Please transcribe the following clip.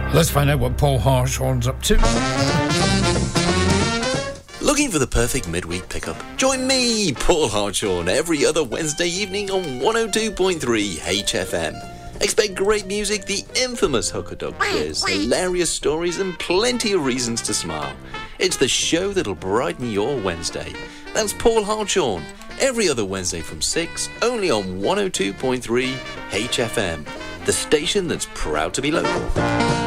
Let's find out what Paul Harshorn's up to. Looking for the perfect midweek pickup? Join me, Paul Hartshorn, every other Wednesday evening on 102.3 HFM. Expect great music, the infamous Hooker Dog quiz, hilarious stories, and plenty of reasons to smile. It's the show that'll brighten your Wednesday. That's Paul Hartshorn, every other Wednesday from 6, only on 102.3 HFM, the station that's proud to be local.